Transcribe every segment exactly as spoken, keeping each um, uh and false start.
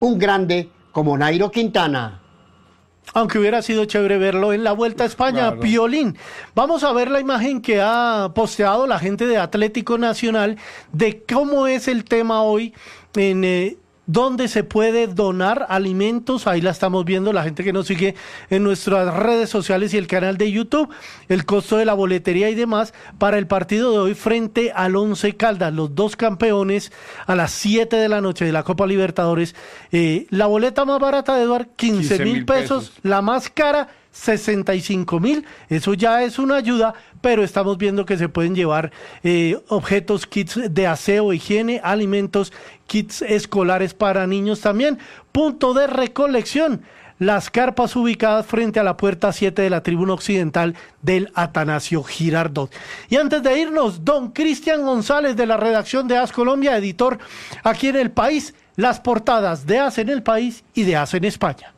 un grande como Nairo Quintana. Aunque hubiera sido chévere verlo en la Vuelta a España, claro. Piolín. Vamos a ver la imagen que ha posteado la gente de Atlético Nacional de cómo es el tema hoy en... Eh, donde se puede donar alimentos. Ahí la estamos viendo, la gente que nos sigue en nuestras redes sociales y el canal de YouTube, el costo de la boletería y demás para el partido de hoy frente al Once Caldas, los dos campeones, a las siete de la noche de la Copa Libertadores. Eh, la boleta más barata, de Eduard, quince mil pesos, pesos, la más cara, sesenta y cinco mil, eso ya es una ayuda, pero estamos viendo que se pueden llevar eh, objetos, kits de aseo, higiene, alimentos, kits escolares para niños también. Punto de recolección, las carpas ubicadas frente a la puerta siete de la tribuna occidental del Atanasio Girardot. Y antes de irnos, don Cristian González de la redacción de AS Colombia, editor aquí en El País, las portadas de AS en El País y de AS en España.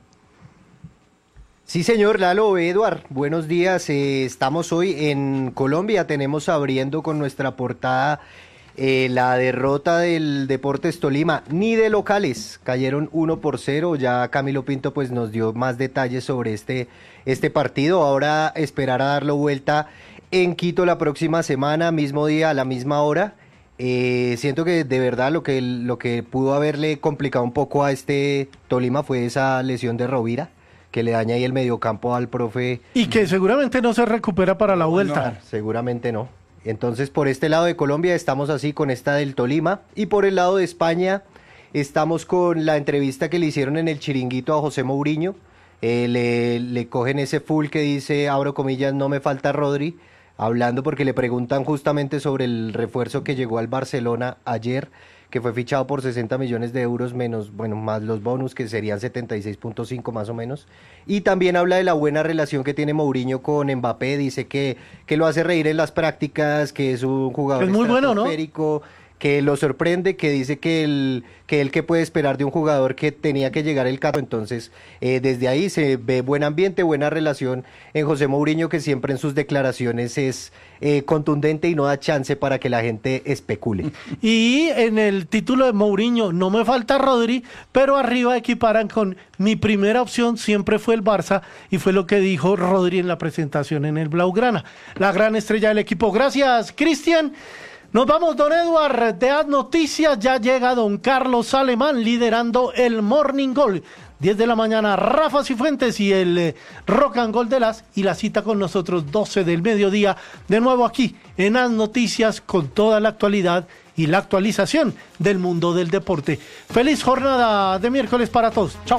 Sí, señor Lalo, Eduard, buenos días. Eh, estamos hoy en Colombia, tenemos abriendo con nuestra portada eh, la derrota del Deportes Tolima, ni de locales, cayeron uno por cero. Ya Camilo Pinto pues nos dio más detalles sobre este, este partido. Ahora esperar a darlo vuelta en Quito la próxima semana, mismo día, a la misma hora. Eh, siento que de verdad lo que, lo que pudo haberle complicado un poco a este Tolima fue esa lesión de Rovira, que le daña ahí el mediocampo al profe. Y que seguramente no se recupera para la vuelta. No, seguramente no. Entonces, por este lado de Colombia estamos así con esta del Tolima. Y por el lado de España estamos con la entrevista que le hicieron en el Chiringuito a José Mourinho. Eh, le, le cogen ese full que dice, abro comillas, no me falta Rodri, hablando porque le preguntan justamente sobre el refuerzo que llegó al Barcelona ayer, que fue fichado por sesenta millones de euros menos, bueno, más los bonus, que serían setenta y seis punto cinco más o menos. Y también habla de la buena relación que tiene Mourinho con Mbappé, dice que, que lo hace reír en las prácticas, que es un jugador es muy bueno, ¿no? Que lo sorprende, que dice que el que él que puede esperar de un jugador que tenía que llegar el caso. Entonces, eh, desde ahí se ve buen ambiente, buena relación en José Mourinho, que siempre en sus declaraciones es eh, contundente y no da chance para que la gente especule. Y en el título de Mourinho, no me falta Rodri, pero arriba equiparan con mi primera opción siempre fue el Barça, y fue lo que dijo Rodri en la presentación en el Blaugrana, la gran estrella del equipo. Gracias, Cristian. Nos vamos, don Eduard, de AS Noticias. Ya llega don Carlos Alemán liderando el Morning Goal. diez de la mañana, Rafa Cifuentes y el eh, Rock and Gold de las, y la cita con nosotros doce del mediodía, de nuevo aquí en AS Noticias, con toda la actualidad y la actualización del mundo del deporte. Feliz jornada de miércoles para todos. Chao.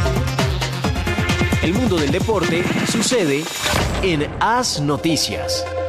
El mundo del deporte sucede en AS Noticias.